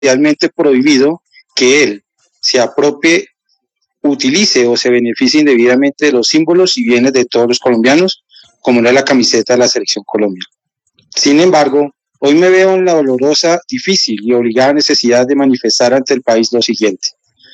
realmente prohibido que él se apropie, utilice o se beneficie indebidamente de los símbolos y bienes de todos los colombianos, como no es la camiseta de la Selección Colombia. Sin embargo, hoy me veo en la dolorosa, difícil y obligada necesidad de manifestar ante el país lo siguiente.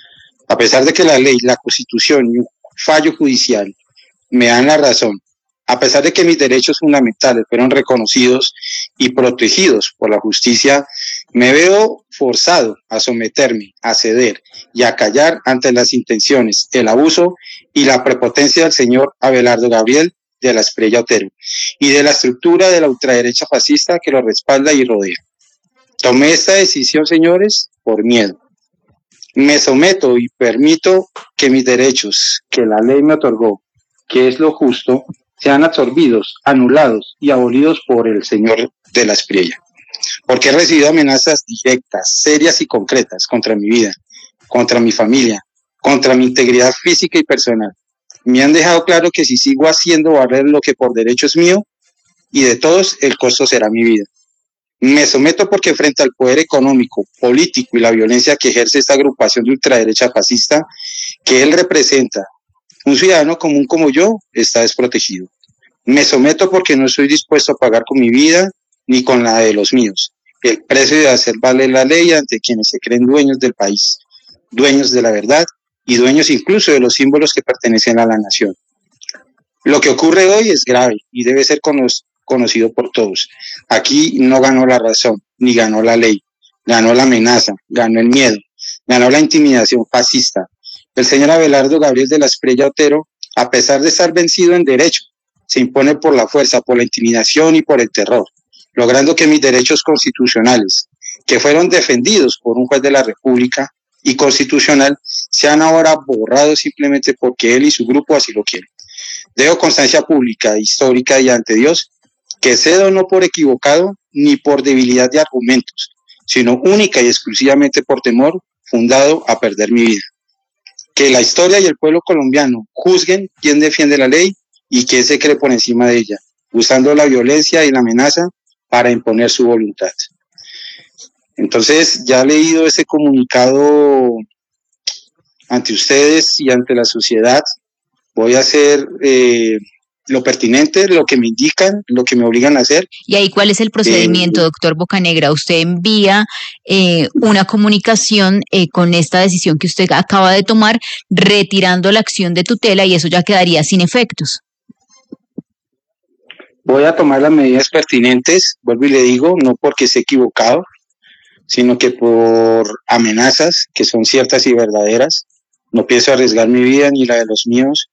A pesar de que la ley, la Constitución y un fallo judicial me dan la razón, a pesar de que mis derechos fundamentales fueron reconocidos y protegidos por la justicia, me veo forzado a someterme, a ceder y a callar ante las intenciones, el abuso y la prepotencia del señor Abelardo Gabriel de la Espriella Otero y de la estructura de la ultraderecha fascista que lo respalda y rodea. Tomé esta decisión, señores, por miedo. Me someto y permito que mis derechos, que la ley me otorgó, que es lo justo, sean absorbidos, anulados y abolidos por el señor de la Espriella. Porque he recibido amenazas directas, serias y concretas contra mi vida, contra mi familia, contra mi integridad física y personal. Me han dejado claro que si sigo haciendo valer lo que por derecho es mío y de todos, el costo será mi vida. Me someto porque frente al poder económico, político y la violencia que ejerce esta agrupación de ultraderecha fascista que él representa, un ciudadano común como yo está desprotegido. Me someto porque no estoy dispuesto a pagar con mi vida ni con la de los míos el precio de hacer valer la ley ante quienes se creen dueños del país, dueños de la verdad y dueños incluso de los símbolos que pertenecen a la nación. Lo que ocurre hoy es grave y debe ser conocido por todos. Aquí no ganó la razón, ni ganó la ley, ganó la amenaza, ganó el miedo, ganó la intimidación fascista. El señor Abelardo Gabriel de la Espriella Otero, a pesar de estar vencido en derecho, se impone por la fuerza, por la intimidación y por el terror, logrando que mis derechos constitucionales, que fueron defendidos por un juez de la República y constitucional, sean ahora borrados simplemente porque él y su grupo así lo quieren. Dejo constancia pública, histórica y ante Dios que cedo no por equivocado ni por debilidad de argumentos, sino única y exclusivamente por temor fundado a perder mi vida. Que la historia y el pueblo colombiano juzguen quién defiende la ley y quién se cree por encima de ella, usando la violencia y la amenaza para imponer su voluntad. Entonces, ya leído ese comunicado ante ustedes y ante la sociedad, voy a hacer lo pertinente, lo que me indican, lo que me obligan a hacer. ¿Y ahí cuál es el procedimiento, doctor Bocanegra? Usted envía una comunicación con esta decisión que usted acaba de tomar, retirando la acción de tutela y eso ya quedaría sin efectos. Voy a tomar las medidas pertinentes, vuelvo y le digo, no porque esté equivocado, sino que por amenazas que son ciertas y verdaderas. No pienso arriesgar mi vida ni la de los míos.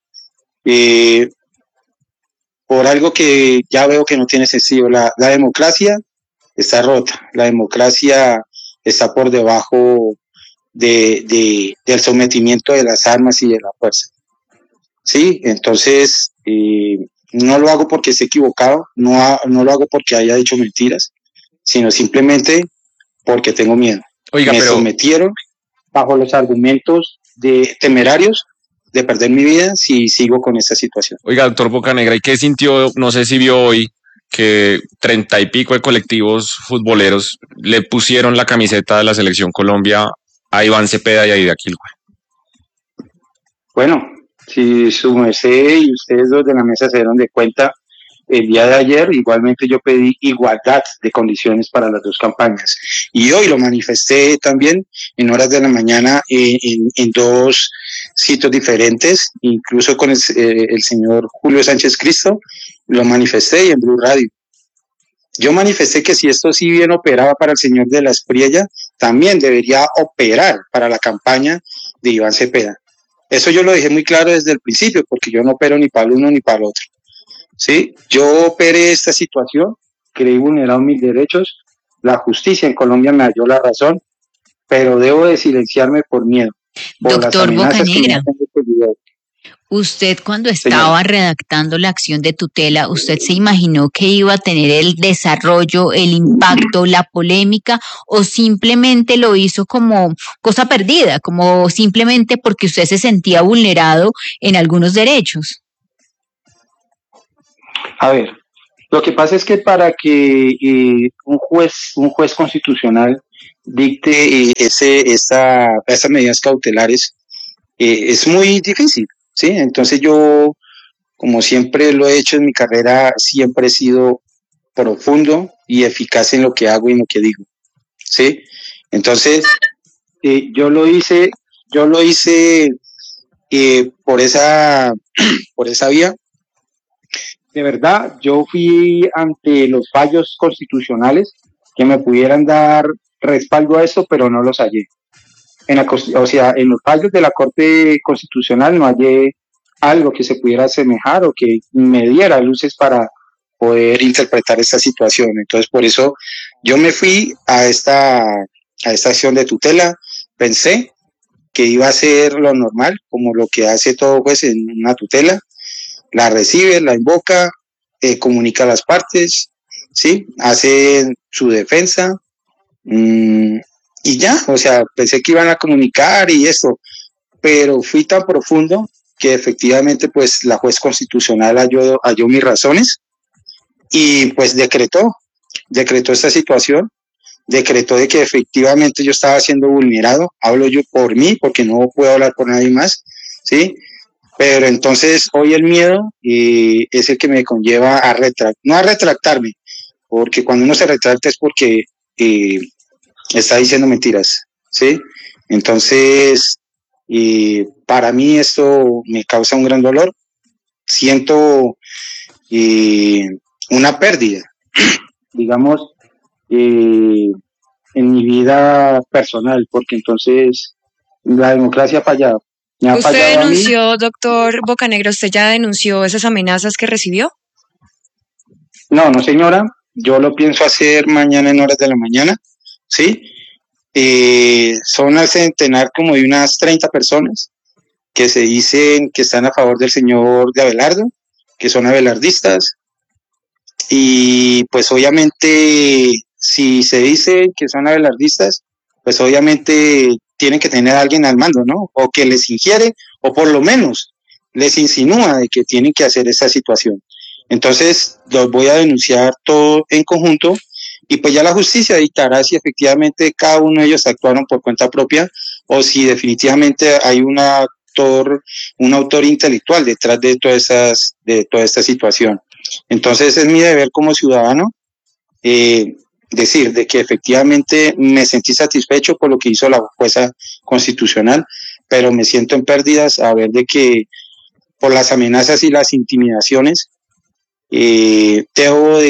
Por algo que ya veo que no tiene sentido. La democracia está rota, la democracia está por debajo del sometimiento de las armas y de la fuerza. Sí, entonces no lo hago porque esté equivocado, no lo hago porque haya dicho mentiras, sino simplemente porque tengo miedo. Oiga, me sometieron bajo los argumentos temerarios de perder mi vida si sigo con esta situación. Oiga, doctor Bocanegra, ¿y qué sintió? No sé si vio hoy que 30 y pico de colectivos futboleros le pusieron la camiseta de la Selección Colombia a Iván Cepeda y a Ida Quilgua. Bueno, si su merced y ustedes dos de la mesa se dieron de cuenta, el día de ayer igualmente yo pedí igualdad de condiciones para las dos campañas y hoy lo manifesté también en horas de la mañana en dos sitios diferentes, incluso con el señor Julio Sánchez Cristo, lo manifesté y en Blue Radio. Yo manifesté que si esto sí bien operaba para el señor de la Espriella, también debería operar para la campaña de Iván Cepeda. Eso yo lo dejé muy claro desde el principio, porque yo no opero ni para el uno ni para el otro. ¿Sí? Yo operé esta situación, creí vulnerado mis derechos, la justicia en Colombia me dio la razón, pero debo de silenciarme por miedo. Por doctor Bocanegra, que usted cuando estaba redactando la acción de tutela, ¿usted se imaginó que iba a tener el desarrollo, el impacto, la polémica, o simplemente lo hizo como cosa perdida, como simplemente porque usted se sentía vulnerado en algunos derechos? A ver, lo que pasa es que para que un juez constitucional dicte estas medidas cautelares, es muy difícil, ¿sí? Entonces yo, como siempre lo he hecho en mi carrera, siempre he sido profundo y eficaz en lo que hago y en lo que digo, ¿sí? Entonces, yo lo hice por esa vía. De verdad, yo fui ante los fallos constitucionales que me pudieran dar respaldo a eso, pero no los hallé. En los fallos de la Corte Constitucional no hallé algo que se pudiera asemejar o que me diera luces para poder interpretar esta situación. Entonces, por eso yo me fui a esta acción de tutela. Pensé que iba a ser lo normal, como lo que hace todo juez en una tutela. La recibe, la invoca, comunica a las partes, ¿sí? Hace su defensa, y ya, o sea, pensé que iban a comunicar y esto, pero fui tan profundo que efectivamente pues la juez constitucional halló mis razones y pues decretó esta situación, decretó de que efectivamente yo estaba siendo vulnerado. Hablo yo por mí porque no puedo hablar por nadie más, ¿sí? Pero entonces hoy el miedo es el que me conlleva no a retractarme, porque cuando uno se retracta es porque está diciendo mentiras, ¿sí? Entonces, para mí esto me causa un gran dolor. Siento una pérdida, digamos, en mi vida personal, porque entonces la democracia ha fallado. ¿Usted denunció, doctor Bocanegra, usted ya denunció esas amenazas que recibió? No, señora, yo lo pienso hacer mañana en horas de la mañana, ¿sí? Son al centenar como de unas 30 personas que se dicen que están a favor del señor de Abelardo, que son abelardistas, y pues obviamente si se dice que son abelardistas, pues obviamente tienen que tener a alguien al mando, ¿no? O que les ingiere, o por lo menos les insinúa de que tienen que hacer esa situación. Entonces los voy a denunciar todo en conjunto y pues ya la justicia dictará si efectivamente cada uno de ellos actuaron por cuenta propia o si definitivamente hay un autor intelectual detrás de toda esta situación. Entonces es mi deber como ciudadano decir de que efectivamente me sentí satisfecho por lo que hizo la jueza constitucional, pero me siento en pérdidas a ver de que por las amenazas y las intimidaciones debo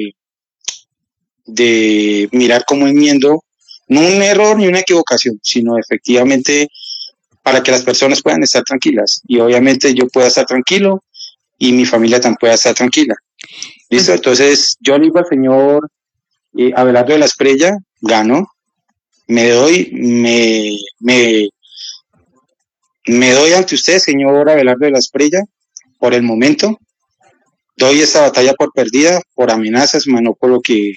de mirar como enmiendo, no un error ni una equivocación, sino efectivamente para que las personas puedan estar tranquilas y obviamente yo pueda estar tranquilo y mi familia también pueda estar tranquila. ¿Listo? Entonces yo le digo al señor Abelardo de la Espriella, gano, me doy ante usted, señor Abelardo de la Espriella, por el momento, doy esta batalla por perdida, por amenazas, no por lo que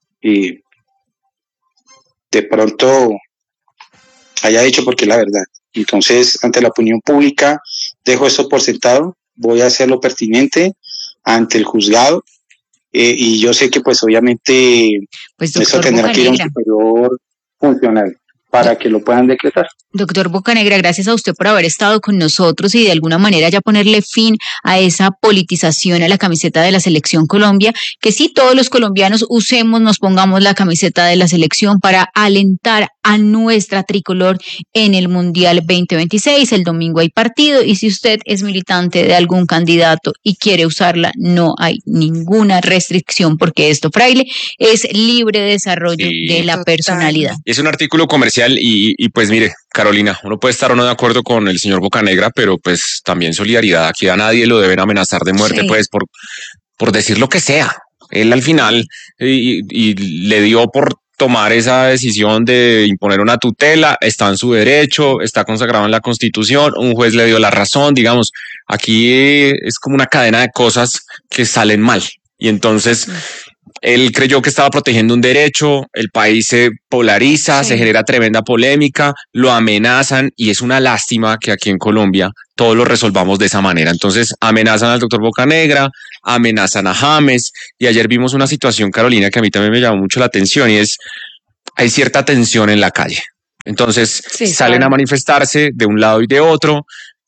de pronto haya dicho, porque es la verdad. Entonces, ante la opinión pública, dejo esto por sentado, voy a hacer lo pertinente ante el juzgado, y yo sé que pues obviamente pues, eso tendrá que ir a un superior funcional para que lo puedan decretar. Doctor Bocanegra, gracias a usted por haber estado con nosotros y de alguna manera ya ponerle fin a esa politización a la camiseta de la Selección Colombia, que sí, todos los colombianos nos pongamos la camiseta de la selección para alentar a nuestra tricolor en el Mundial 2026. El domingo hay partido y si usted es militante de algún candidato y quiere usarla, no hay ninguna restricción porque esto, fraile, es libre desarrollo de la personalidad. Es un artículo comercial y pues mire, Carolina, uno puede estar o no de acuerdo con el señor Bocanegra, pero pues también solidaridad. Aquí a nadie lo deben amenazar de muerte, pues por decir lo que sea. Él al final y le dio por tomar esa decisión de imponer una tutela, está en su derecho, está consagrado en la Constitución, un juez le dio la razón, digamos, aquí es como una cadena de cosas que salen mal. Y entonces él creyó que estaba protegiendo un derecho, el país se polariza, se genera tremenda polémica, lo amenazan y es una lástima que aquí en Colombia todos lo resolvamos de esa manera. Entonces amenazan al doctor Bocanegra, amenazan a James y ayer vimos una situación, Carolina, que a mí también me llamó mucho la atención y es hay cierta tensión en la calle. Entonces salen claro, a manifestarse de un lado y de otro,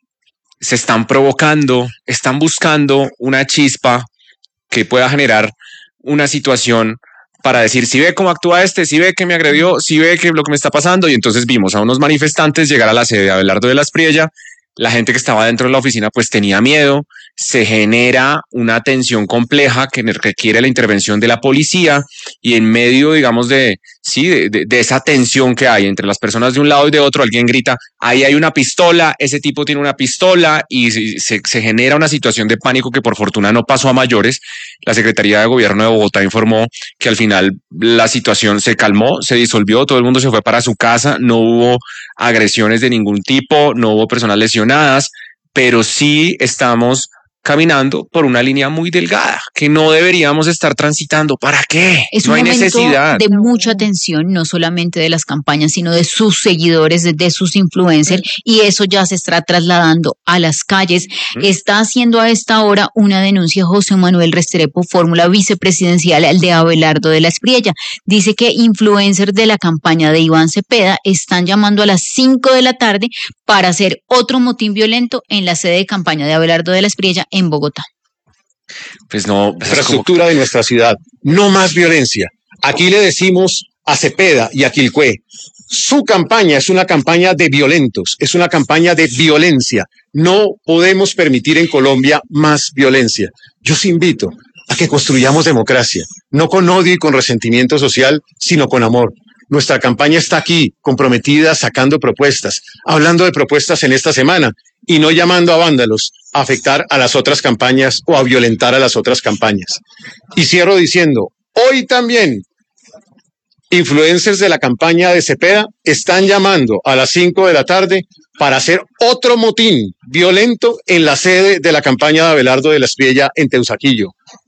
se están provocando, están buscando una chispa que pueda generar una situación para decir, si ve cómo actúa este, si ve que me agredió, si ve que lo que me está pasando. Y entonces vimos a unos manifestantes llegar a la sede de Abelardo de la Espriella. La gente que estaba dentro de la oficina pues tenía miedo, se genera una tensión compleja que requiere la intervención de la policía, y en medio, digamos, de esa tensión que hay entre las personas de un lado y de otro, alguien grita, ahí hay una pistola, ese tipo tiene una pistola, y se genera una situación de pánico que por fortuna no pasó a mayores. La Secretaría de Gobierno de Bogotá informó que al final la situación se calmó, se disolvió, todo el mundo se fue para su casa, no hubo agresiones de ningún tipo, no hubo personas lesionadas, pero sí estamos caminando por una línea muy delgada que no deberíamos estar transitando. ¿Para qué? Es No un hay momento necesidad. de mucha tensión, no solamente de las campañas, sino de sus seguidores, de sus influencers, y eso ya se está trasladando a las calles. Está haciendo a esta hora una denuncia José Manuel Restrepo, fórmula vicepresidencial de Abelardo de la Espriella. Dice que influencers de la campaña de Iván Cepeda están llamando a las 5 de la tarde para hacer otro motín violento en la sede de campaña de Abelardo de la Espriella en Bogotá. Pues no, infraestructura de nuestra ciudad, no más violencia. Aquí le decimos a Cepeda y a Quilcué, su campaña es una campaña de violentos, es una campaña de violencia. No podemos permitir en Colombia más violencia. Yo os invito a que construyamos democracia, no con odio y con resentimiento social, sino con amor. Nuestra campaña está aquí, comprometida, sacando propuestas, hablando de propuestas en esta semana y no llamando a vándalos a afectar a las otras campañas o a violentar a las otras campañas. Y cierro diciendo, hoy también influencers de la campaña de Cepeda están llamando a las 5 de la tarde para hacer otro motín violento en la sede de la campaña de Abelardo de la Espriella en Teusaquillo.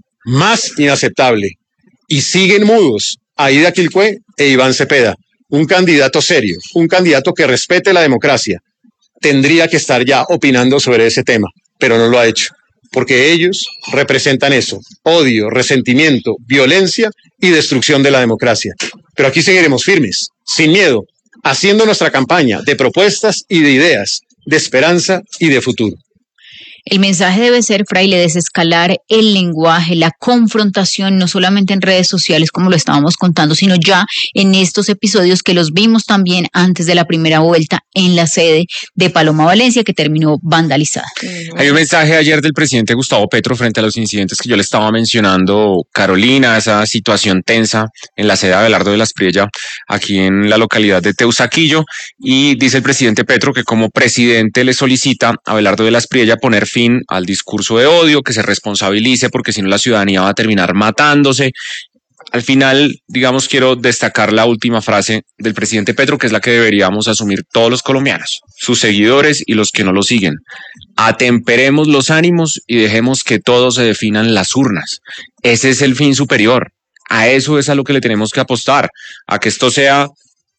Más inaceptable. Y siguen mudos Aida Quilcué e Iván Cepeda, un candidato serio, un candidato que respete la democracia. Tendría que estar ya opinando sobre ese tema, pero no lo ha hecho, porque ellos representan eso, odio, resentimiento, violencia y destrucción de la democracia. Pero aquí seguiremos firmes, sin miedo, haciendo nuestra campaña de propuestas y de ideas, de esperanza y de futuro. El mensaje debe ser, Fraile, desescalar el lenguaje, la confrontación, no solamente en redes sociales como lo estábamos contando, sino ya en estos episodios que los vimos también antes de la primera vuelta en la sede de Paloma Valencia, que terminó vandalizada. Hay un mensaje ayer del presidente Gustavo Petro frente a los incidentes que yo le estaba mencionando, Carolina, esa situación tensa en la sede de Abelardo de la Espriella, aquí en la localidad de Teusaquillo, y dice el presidente Petro que como presidente le solicita a Abelardo de la Espriella poner fin al discurso de odio, que se responsabilice, porque si no la ciudadanía va a terminar matándose. Al final, digamos, quiero destacar la última frase del presidente Petro, que es la que deberíamos asumir todos los colombianos, sus seguidores y los que no lo siguen. Atemperemos los ánimos y dejemos que todo se defina en las urnas. Ese es el fin superior. A eso es a lo que le tenemos que apostar, a que esto sea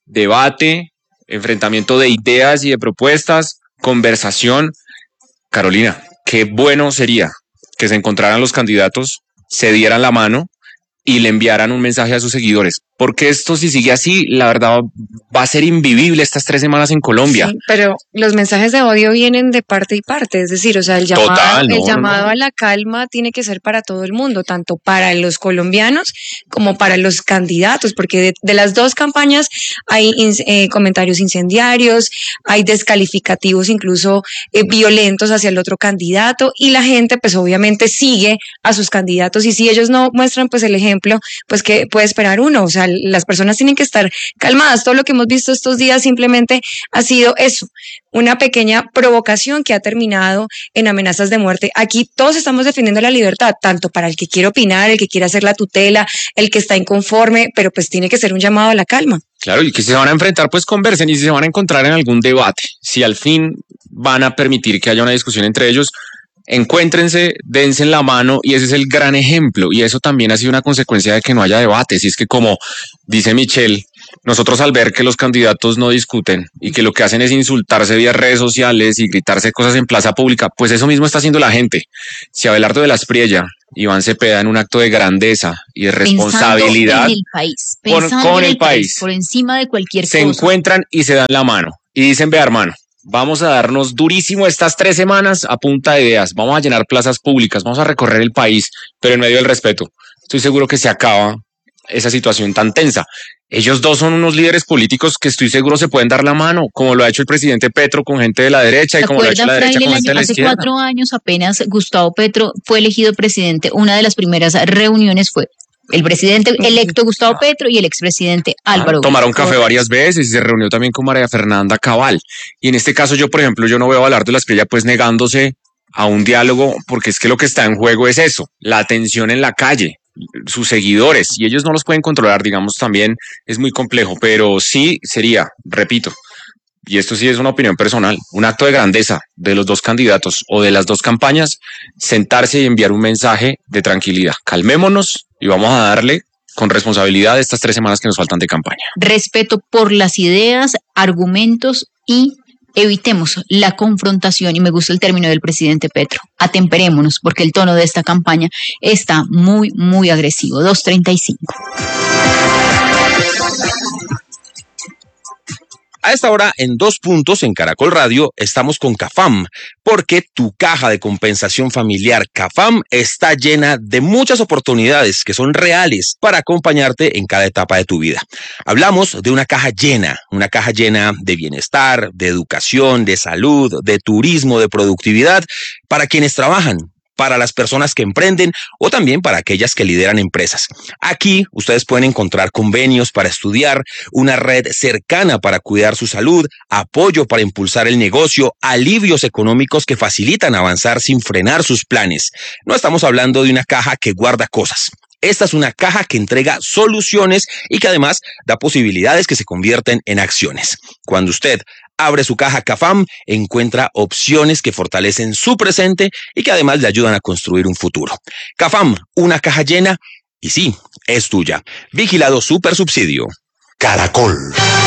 debate, enfrentamiento de ideas y de propuestas, conversación. Carolina, qué bueno sería que se encontraran los candidatos, se dieran la mano y le enviaran un mensaje a sus seguidores, porque esto, si sigue así, la verdad va a ser invivible estas 3 semanas en Colombia. Sí, pero los mensajes de odio vienen de parte y parte, es decir, o sea, el llamado a la calma tiene que ser para todo el mundo, tanto para los colombianos como para los candidatos, porque de las dos campañas hay comentarios incendiarios, hay descalificativos incluso violentos hacia el otro candidato, y la gente pues obviamente sigue a sus candidatos, y si ellos no muestran pues el ejemplo, pues ¿qué puede esperar uno? O sea, las personas tienen que estar calmadas. Todo lo que hemos visto estos días simplemente ha sido eso, una pequeña provocación que ha terminado en amenazas de muerte. Aquí todos estamos defendiendo la libertad, tanto para el que quiere opinar, el que quiere hacer la tutela, el que está inconforme, pero pues tiene que ser un llamado a la calma. Claro, y que si se van a enfrentar, pues conversen, y si se van a encontrar en algún debate, si al fin van a permitir que haya una discusión entre ellos, encuéntrense, dense en la mano, y ese es el gran ejemplo, y eso también ha sido una consecuencia de que no haya debates. Y es que, como dice Michelle, nosotros al ver que los candidatos no discuten y que lo que hacen es insultarse vía redes sociales y gritarse cosas en plaza pública, pues eso mismo está haciendo la gente. Si Abelardo de la Espriella, Iván Cepeda, en un acto de grandeza y de responsabilidad con el país, por encima de cualquier cosa, se encuentran y se dan la mano y dicen, vea hermano, vamos a darnos durísimo estas 3 semanas a punta de ideas, vamos a llenar plazas públicas, vamos a recorrer el país, pero en medio del respeto. Estoy seguro que se acaba esa situación tan tensa. Ellos dos son unos líderes políticos que estoy seguro se pueden dar la mano, como lo ha hecho el presidente Petro con gente de la derecha y como lo ha hecho la derecha con gente de la izquierda. Hace 4 años apenas Gustavo Petro fue elegido presidente. Una de las primeras reuniones fue el presidente electo Gustavo Petro y el expresidente Álvaro. Tomaron café varias veces y se reunió también con María Fernanda Cabal. Y en este caso yo, por ejemplo, yo no veo a Abelardo de la Espriella pues negándose a un diálogo, porque es que lo que está en juego es eso, la atención en la calle, sus seguidores, y ellos no los pueden controlar, digamos, también es muy complejo, pero sí sería, repito, y esto sí es una opinión personal, un acto de grandeza de los dos candidatos o de las dos campañas, sentarse y enviar un mensaje de tranquilidad. Calmémonos y vamos a darle con responsabilidad estas 3 semanas que nos faltan de campaña. Respeto por las ideas, argumentos y evitemos la confrontación, y me gusta el término del presidente Petro, atemperémonos, porque el tono de esta campaña está muy, muy agresivo. 2:35. A esta hora, en 2 puntos en Caracol Radio, estamos con CAFAM, porque tu caja de compensación familiar CAFAM está llena de muchas oportunidades que son reales para acompañarte en cada etapa de tu vida. Hablamos de una caja llena de bienestar, de educación, de salud, de turismo, de productividad, para quienes trabajan, para las personas que emprenden o también para aquellas que lideran empresas. Aquí ustedes pueden encontrar convenios para estudiar, una red cercana para cuidar su salud, apoyo para impulsar el negocio, alivios económicos que facilitan avanzar sin frenar sus planes. No estamos hablando de una caja que guarda cosas. Esta es una caja que entrega soluciones y que además da posibilidades que se convierten en acciones. Cuando usted abre su caja CAFAM, encuentra opciones que fortalecen su presente y que además le ayudan a construir un futuro. CAFAM, una caja llena y sí, es tuya. Vigilado Supersubsidio. Caracol.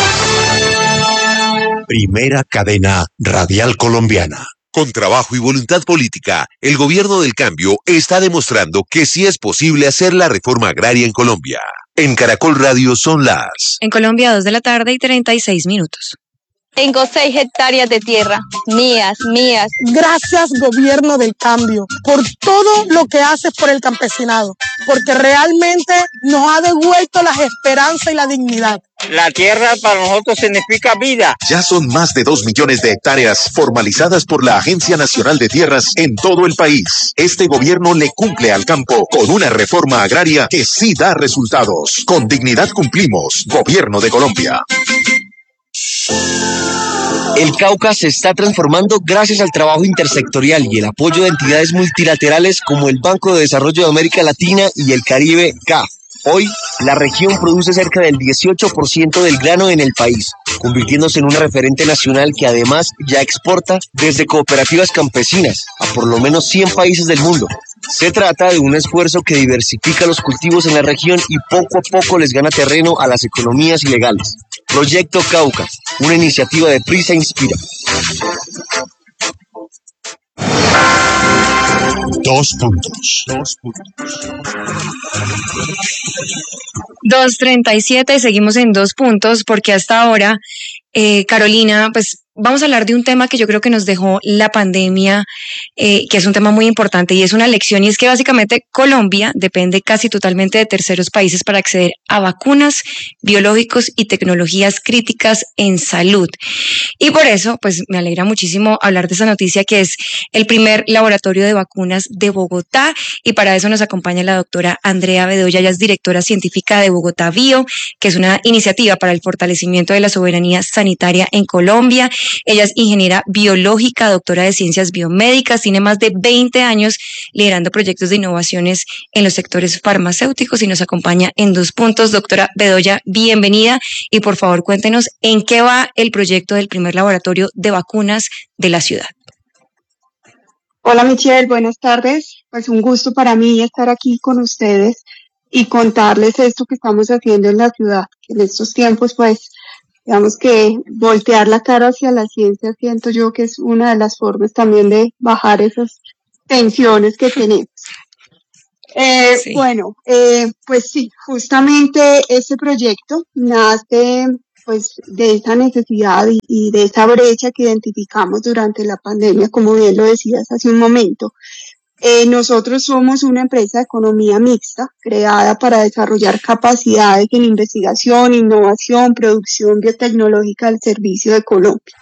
Primera cadena radial colombiana. Con trabajo y voluntad política, el gobierno del cambio está demostrando que sí es posible hacer la reforma agraria en Colombia. En Caracol Radio son las... En Colombia, 2:36 p.m. Tengo 6 hectáreas de tierra, mías. Gracias, gobierno del cambio, por todo lo que haces por el campesinado, porque realmente nos ha devuelto las esperanzas y la dignidad. La tierra para nosotros significa vida. Ya son más de 2 millones de hectáreas formalizadas por la Agencia Nacional de Tierras en todo el país. Este gobierno le cumple al campo con una reforma agraria que sí da resultados. Con dignidad cumplimos. Gobierno de Colombia. El Cauca se está transformando gracias al trabajo intersectorial y el apoyo de entidades multilaterales como el Banco de Desarrollo de América Latina y el Caribe, CAF. Hoy, la región produce cerca del 18% del grano en el país, convirtiéndose en una referente nacional que además ya exporta desde cooperativas campesinas a por lo menos 100 países del mundo. Se trata de un esfuerzo que diversifica los cultivos en la región y poco a poco les gana terreno a las economías ilegales. Proyecto Cauca, una iniciativa de Prisa Inspira. 2 puntos. 2:37 y seguimos en 2 puntos porque hasta ahora, Carolina, pues vamos a hablar de un tema que yo creo que nos dejó la pandemia, que es un tema muy importante y es una lección, y es que básicamente Colombia depende casi totalmente de terceros países para acceder a vacunas, biológicos y tecnologías críticas en salud. Y por eso, pues me alegra muchísimo hablar de esa noticia, que es el primer laboratorio de vacunas de Bogotá, y para eso nos acompaña la doctora Andrea Bedoya. Ella es directora científica de Bogotá Bio, que es una iniciativa para el fortalecimiento de la soberanía sanitaria en Colombia. Ella es ingeniera biológica, doctora de ciencias biomédicas, tiene más de 20 años liderando proyectos de innovaciones en los sectores farmacéuticos y nos acompaña en 2 puntos. Doctora Bedoya, bienvenida, y por favor cuéntenos en qué va el proyecto del primer laboratorio de vacunas de la ciudad. Hola Michelle, buenas tardes. Pues un gusto para mí estar aquí con ustedes y contarles esto que estamos haciendo en la ciudad. En estos tiempos, pues, digamos que voltear la cara hacia la ciencia, siento yo que es una de las formas también de bajar esas tensiones que tenemos. Sí. Bueno, pues sí, justamente este proyecto nace pues de esa necesidad y de esa brecha que identificamos durante la pandemia, como bien lo decías hace un momento. Nosotros somos una empresa de economía mixta creada para desarrollar capacidades en investigación, innovación, producción biotecnológica al servicio de Colombia.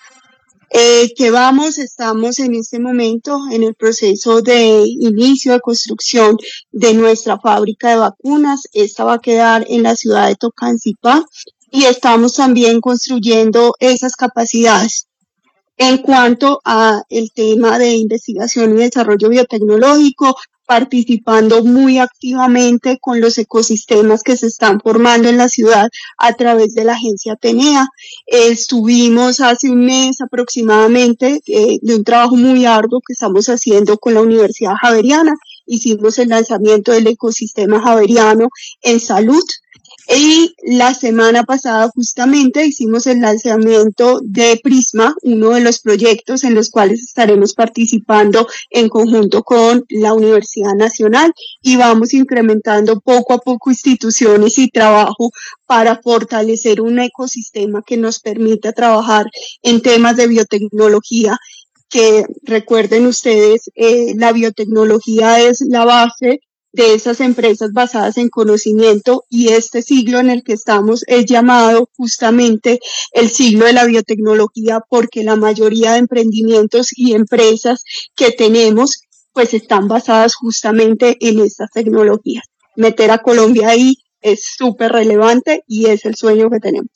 Estamos en este momento en el proceso de inicio de construcción de nuestra fábrica de vacunas. Esta va a quedar en la ciudad de Tocancipá y estamos también construyendo esas capacidades. En cuanto a el tema de investigación y desarrollo biotecnológico, participando muy activamente con los ecosistemas que se están formando en la ciudad a través de la agencia Atenea. Estuvimos hace un mes aproximadamente de un trabajo muy arduo que estamos haciendo con la Universidad Javeriana. Hicimos el lanzamiento del ecosistema javeriano en salud. Y la semana pasada justamente hicimos el lanzamiento de Prisma, uno de los proyectos en los cuales estaremos participando en conjunto con la Universidad Nacional y vamos incrementando poco a poco instituciones y trabajo para fortalecer un ecosistema que nos permita trabajar en temas de biotecnología, que recuerden ustedes, la biotecnología es la base de esas empresas basadas en conocimiento y este siglo en el que estamos es llamado justamente el siglo de la biotecnología porque la mayoría de emprendimientos y empresas que tenemos pues están basadas justamente en estas tecnologías. Meter a Colombia ahí es súper relevante y es el sueño que tenemos.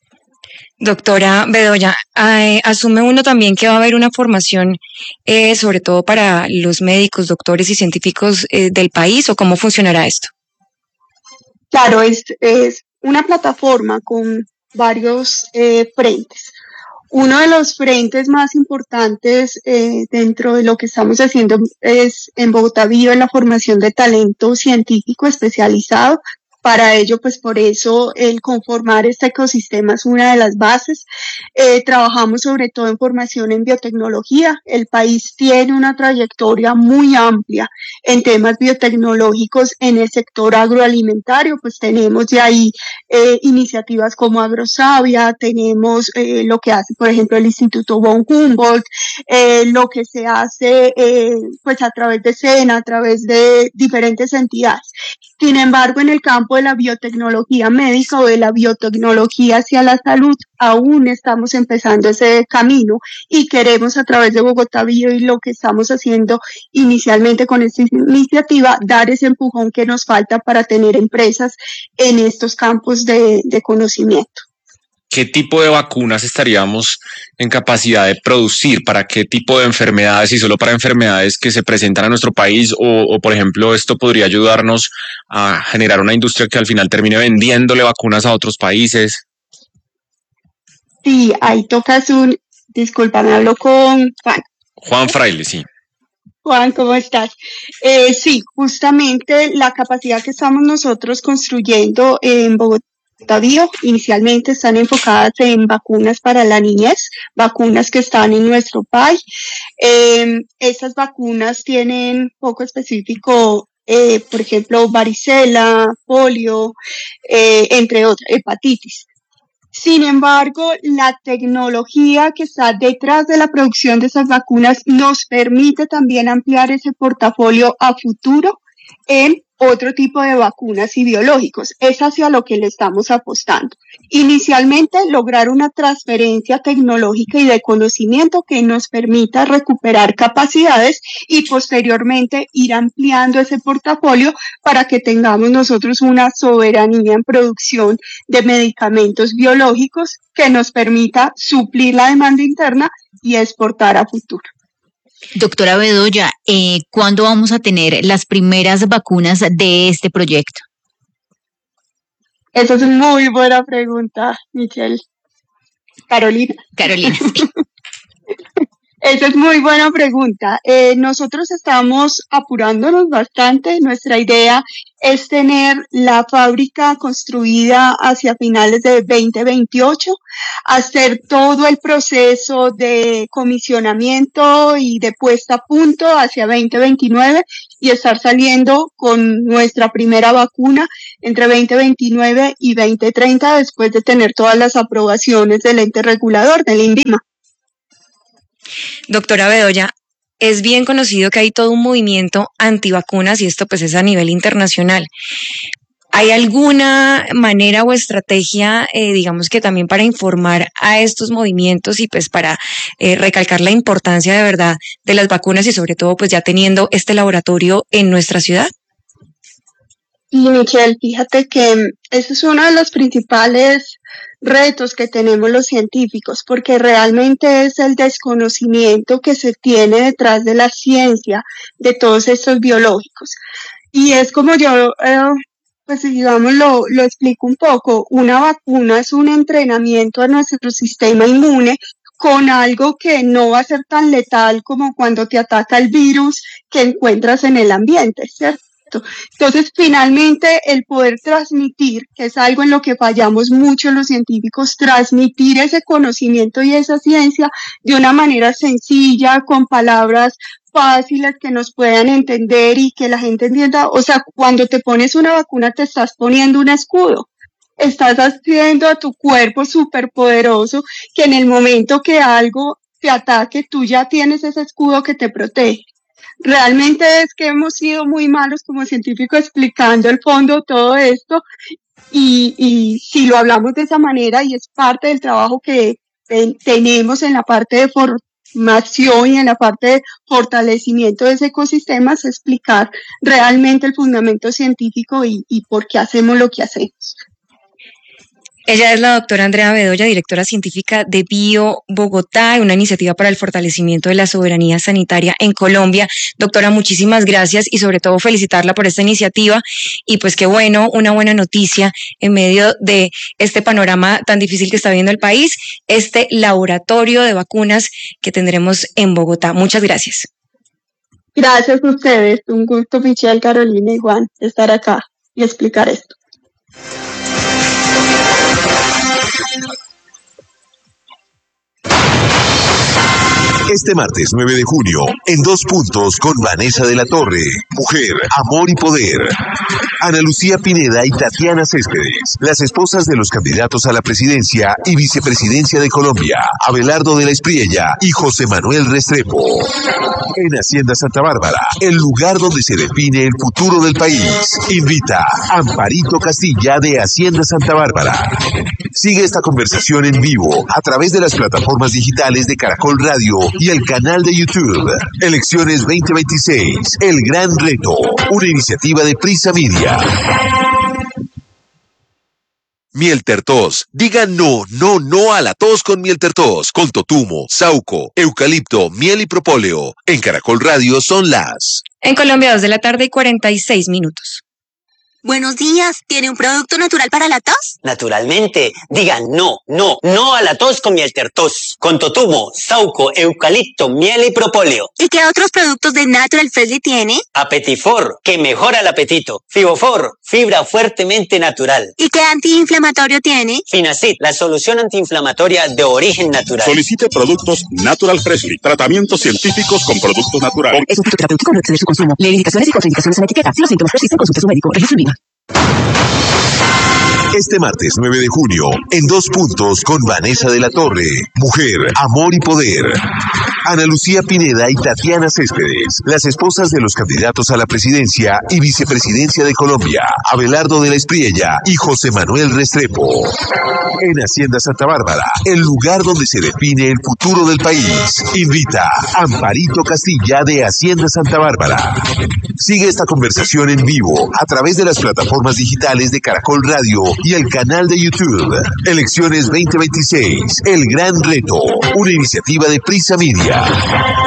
Doctora Bedoya, asume uno también que va a haber una formación sobre todo para los médicos, doctores y científicos del país, ¿o cómo funcionará esto? Claro, es una plataforma con varios frentes. Uno de los frentes más importantes dentro de lo que estamos haciendo es en Bogotá Bio en la formación de talento científico especializado. Para ello, pues por eso el conformar este ecosistema es una de las bases. Trabajamos sobre todo en formación en biotecnología. El país tiene una trayectoria muy amplia en temas biotecnológicos en el sector agroalimentario, pues tenemos de ahí iniciativas como AgroSavia, tenemos lo que hace, por ejemplo, el Instituto von Humboldt, lo que se hace pues a través de SENA, a través de diferentes entidades. Sin embargo, en el campo de la biotecnología médica o de la biotecnología hacia la salud, aún estamos empezando ese camino y queremos a través de Bogotá Bio y lo que estamos haciendo inicialmente con esta iniciativa, dar ese empujón que nos falta para tener empresas en estos campos de conocimiento. ¿Qué tipo de vacunas estaríamos en capacidad de producir? ¿Para qué tipo de enfermedades? ¿Y solo para enfermedades que se presentan a nuestro país? O, por ejemplo, esto podría ayudarnos a generar una industria que al final termine vendiéndole vacunas a otros países. Sí, ahí tocas discúlpame, hablo con Juan. Juan Fraile, sí. Juan, ¿cómo estás? Sí, justamente la capacidad que estamos nosotros construyendo en Bogotá Bio, inicialmente están enfocadas en vacunas para la niñez, vacunas que están en nuestro país. Estas vacunas tienen poco específico, por ejemplo, varicela, polio, entre otras, hepatitis. Sin embargo, la tecnología que está detrás de la producción de esas vacunas nos permite también ampliar ese portafolio a futuro en otro tipo de vacunas y biológicos. Es hacia lo que le estamos apostando. Inicialmente, lograr una transferencia tecnológica y de conocimiento que nos permita recuperar capacidades y posteriormente ir ampliando ese portafolio para que tengamos nosotros una soberanía en producción de medicamentos biológicos que nos permita suplir la demanda interna y exportar a futuro. Doctora Bedoya, ¿cuándo vamos a tener las primeras vacunas de este proyecto? Esa es una muy buena pregunta, Michelle. Carolina. Carolina, sí. Esa es muy buena pregunta. Nosotros estamos apurándonos bastante. Nuestra idea es tener la fábrica construida hacia finales de 2028, hacer todo el proceso de comisionamiento y de puesta a punto hacia 2029 y estar saliendo con nuestra primera vacuna entre 2029 y 2030 después de tener todas las aprobaciones del ente regulador, del INVIMA. Doctora Bedoya, es bien conocido que hay todo un movimiento antivacunas y esto pues es a nivel internacional. ¿Hay alguna manera o estrategia, digamos que también para informar a estos movimientos y pues para recalcar la importancia de verdad de las vacunas y sobre todo pues ya teniendo este laboratorio en nuestra ciudad? Y Michelle, fíjate que ese es uno de los principales retos que tenemos los científicos, porque realmente es el desconocimiento que se tiene detrás de la ciencia de todos estos biológicos. Y es como yo, pues digamos, lo explico un poco. Una vacuna es un entrenamiento a nuestro sistema inmune con algo que no va a ser tan letal como cuando te ataca el virus que encuentras en el ambiente, ¿cierto? Entonces, finalmente, el poder transmitir, que es algo en lo que fallamos mucho los científicos, transmitir ese conocimiento y esa ciencia de una manera sencilla, con palabras fáciles que nos puedan entender y que la gente entienda. O sea, cuando te pones una vacuna te estás poniendo un escudo. Estás haciendo a tu cuerpo superpoderoso que en el momento que algo te ataque, tú ya tienes ese escudo que te protege. Realmente es que hemos sido muy malos como científicos explicando el fondo de todo esto y si lo hablamos de esa manera y es parte del trabajo que tenemos en la parte de formación y en la parte de fortalecimiento de ese ecosistema, es explicar realmente el fundamento científico y por qué hacemos lo que hacemos. Ella es la doctora Andrea Bedoya, directora científica de Bio Bogotá, una iniciativa para el fortalecimiento de la soberanía sanitaria en Colombia. Doctora, muchísimas gracias y sobre todo felicitarla por esta iniciativa y pues qué bueno, una buena noticia en medio de este panorama tan difícil que está viviendo el país, este laboratorio de vacunas que tendremos en Bogotá. Muchas gracias. Gracias a ustedes, un gusto, Michelle, Carolina y Juan, estar acá y explicar esto. Este martes 9 de junio, en 2 puntos con Vanessa de la Torre, Mujer, Amor y Poder. Ana Lucía Pineda y Tatiana Céspedes, las esposas de los candidatos a la presidencia y vicepresidencia de Colombia, Abelardo de la Espriella y José Manuel Restrepo. En Hacienda Santa Bárbara, el lugar donde se define el futuro del país. Invita Amparito Castilla de Hacienda Santa Bárbara. Sigue esta conversación en vivo a través de las plataformas digitales de Caracol Radio y el canal de YouTube. Elecciones 2026, el gran reto, una iniciativa de Prisa Media. Mieltertos. Diga no, no, no a la tos con Mieltertos, con totumo, sauco, eucalipto, miel y propóleo. En Caracol Radio son las... En Colombia, 2 de la tarde y 46 minutos. Buenos días, ¿tiene un producto natural para la tos? Naturalmente, digan no, no, no a la tos con Mieltertos, con totumo, sauco, eucalipto, miel y propóleo. ¿Y qué otros productos de Natural Freshly tiene? Apetifor, que mejora el apetito. Fibofor, fibra fuertemente natural. ¿Y qué antiinflamatorio tiene? Finacid, la solución antiinflamatoria de origen natural. Solicite productos Natural Freshly, tratamientos científicos con productos naturales. Es un terapéutico, no excede su consumo. Lee indicaciones y contraindicaciones en etiqueta. Si los síntomas persisten, consulte a su médico. Registro. Este martes 9 de junio, en 2 puntos con Vanessa de la Torre, Mujer, Amor y Poder. Ana Lucía Pineda y Tatiana Céspedes, las esposas de los candidatos a la presidencia y vicepresidencia de Colombia, Abelardo de la Espriella y José Manuel Restrepo. En Hacienda Santa Bárbara, el lugar donde se define el futuro del país. Invita Amparito Castilla de Hacienda Santa Bárbara. Sigue esta conversación en vivo a través de las plataformas digitales de Caracol Radio y el canal de YouTube. Elecciones 2026, el gran reto, una iniciativa de Prisa Media.